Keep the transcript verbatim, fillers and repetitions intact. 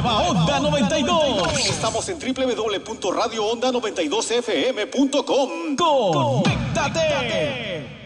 Nueva Onda noventa y dos. Estamos en doble u doble u doble u punto radio onda noventa y dos f m punto com. ¡Conéctate!